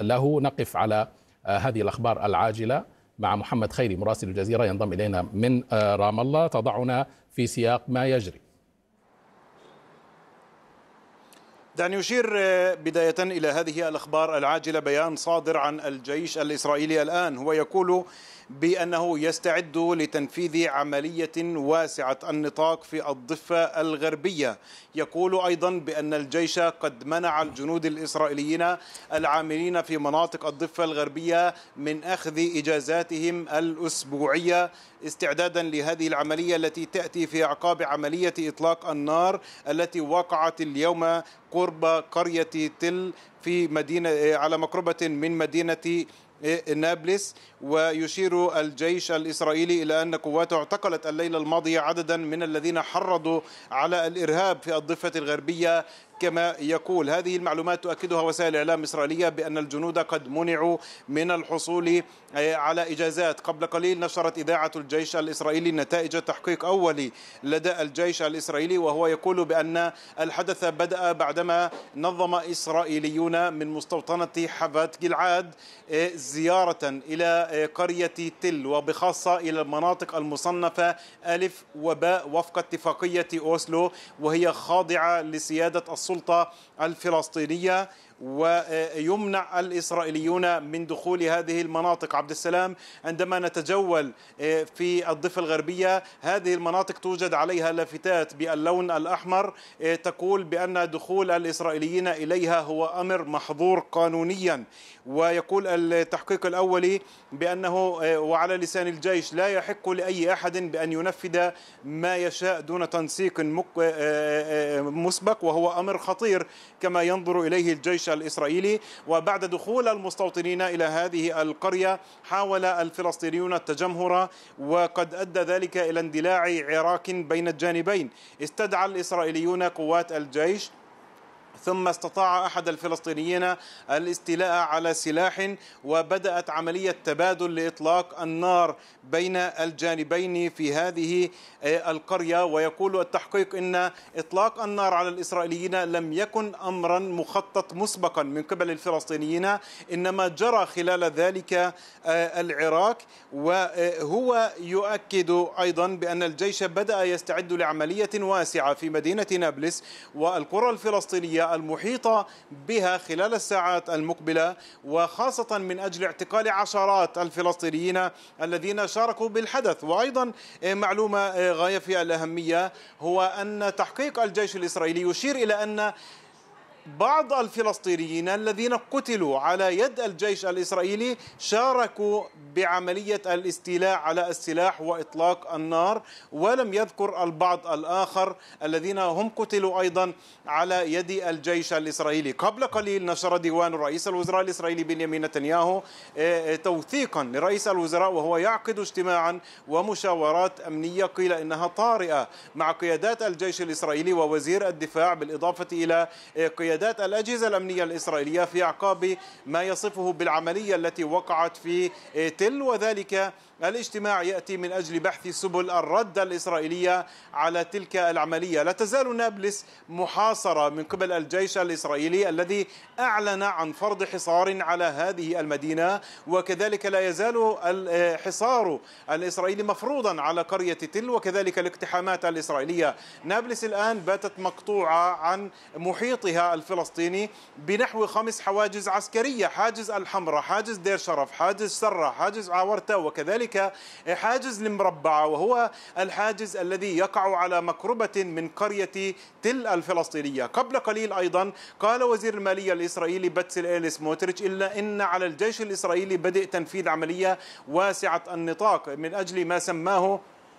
له. نقف على هذه الأخبار العاجلة مع محمد خيري مراسل الجزيرة ينضم إلينا من رام الله، تضعنا في سياق ما يجري. دعني أشير بداية إلى هذه الأخبار العاجلة. بيان صادر عن الجيش الإسرائيلي الآن هو يقول بأنه يستعد لتنفيذ عملية واسعة النطاق في الضفة الغربية. يقول أيضا بأن الجيش قد منع الجنود الإسرائيليين العاملين في مناطق الضفة الغربية من أخذ إجازاتهم الأسبوعية استعدادا لهذه العملية التي تأتي في أعقاب عملية إطلاق النار التي وقعت اليوم قرب قرية تل في مدينة على مقربة من مدينة نابلس. ويشير الجيش الإسرائيلي إلى أن قواته اعتقلت الليلة الماضية عددا من الذين حرضوا على الإرهاب في الضفة الغربية. كما يقول هذه المعلومات تؤكدها وسائل إعلام إسرائيلية بأن الجنود قد منعوا من الحصول على إجازات. قبل قليل نشرت إذاعة الجيش الإسرائيلي نتائج تحقيق أولي لدى الجيش الإسرائيلي، وهو يقول بأن الحدث بدأ بعدما نظم إسرائيليون من مستوطنة حبات جلعاد زيارة إلى قرية تل وبخاصة إلى المناطق المصنفة ألف وباء وفق اتفاقية أوسلو، وهي خاضعة لسيادة السلطة الفلسطينية. ويمنع الإسرائيليون من دخول هذه المناطق. عبد السلام، عندما نتجول في الضفة الغربية هذه المناطق توجد عليها لافتات باللون الأحمر تقول بأن دخول الإسرائيليين إليها هو أمر محظور قانونيا. ويقول التحقيق الأولي بأنه وعلى لسان الجيش لا يحق لأي أحد بأن ينفذ ما يشاء دون تنسيق مسبق، وهو أمر خطير كما ينظر إليه الجيش الإسرائيلي. وبعد دخول المستوطنين إلى هذه القرية حاول الفلسطينيون التجمهر، وقد أدى ذلك إلى اندلاع عراك بين الجانبين. استدعى الإسرائيليون قوات الجيش، ثم استطاع أحد الفلسطينيين الاستيلاء على سلاح، وبدأت عملية تبادل لإطلاق النار بين الجانبين في هذه القرية. ويقول التحقيق إن إطلاق النار على الإسرائيليين لم يكن أمرا مخطط مسبقا من قبل الفلسطينيين، إنما جرى خلال ذلك العراك. وهو يؤكد أيضا بأن الجيش بدأ يستعد لعملية واسعة في مدينة نابلس والقرى الفلسطينية المحيطة بها خلال الساعات المقبلة، وخاصة من أجل اعتقال عشرات الفلسطينيين الذين شاركوا بالحدث. وأيضا معلومة غاية في الأهمية هو أن تحقيق الجيش الإسرائيلي يشير إلى أن بعض الفلسطينيين الذين قتلوا على يد الجيش الإسرائيلي شاركوا بعملية الاستيلاء على السلاح وإطلاق النار، ولم يذكر البعض الآخر الذين هم قتلوا أيضا على يد الجيش الإسرائيلي. قبل قليل نشر ديوان رئيس الوزراء الإسرائيلي بنيامين نتنياهو توثيقا لرئيس الوزراء وهو يعقد اجتماعا ومشاورات أمنية قيل إنها طارئة مع قيادات الجيش الإسرائيلي ووزير الدفاع، بالإضافة إلى قيادات الأجهزة الأمنية الإسرائيلية في أعقاب ما يصفه بالعملية التي وقعت في تل. وذلك الاجتماع يأتي من أجل بحث سبل الرد الإسرائيلية على تلك العملية. لا تزال نابلس محاصرة من قبل الجيش الإسرائيلي الذي أعلن عن فرض حصار على هذه المدينة، وكذلك لا يزال الحصار الإسرائيلي مفروضا على قرية تل، وكذلك الاقتحامات الإسرائيلية. نابلس الآن باتت مقطوعة عن محيطها الفلسطيني بنحو 5 حواجز عسكرية: حاجز الحمراء، حاجز دير شرف، حاجز سرة، حاجز عورتا، وكذلك حاجز المربعة، وهو الحاجز الذي يقع على مقربة من قرية تل الفلسطينية. قبل قليل أيضا قال وزير المالية الإسرائيلي بتسليل سموتريتش إلا إن على الجيش الإسرائيلي بدء تنفيذ عملية واسعة النطاق من أجل ما سماه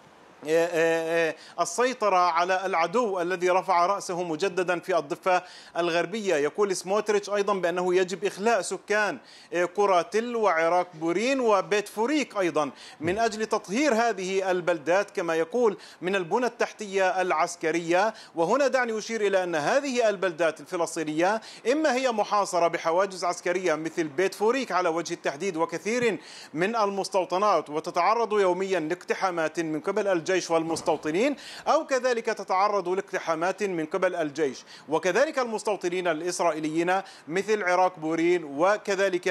السيطرة على العدو الذي رفع رأسه مجددا في الضفة الغربية. يقول سموتريتش أيضا بأنه يجب إخلاء سكان قرى تل وعراق بورين وبيت فوريك أيضا من أجل تطهير هذه البلدات كما يقول من البنى التحتية العسكرية. وهنا دعني أشير إلى أن هذه البلدات الفلسطينية إما هي محاصرة بحواجز عسكرية مثل بيت فوريك على وجه التحديد وكثير من المستوطنات، وتتعرض يوميا لاقتحامات من قبل الجيش والمستوطنين، أو كذلك تتعرض لاقتحامات من قبل الجيش وكذلك المستوطنين الإسرائيليين مثل عراق بورين وكذلك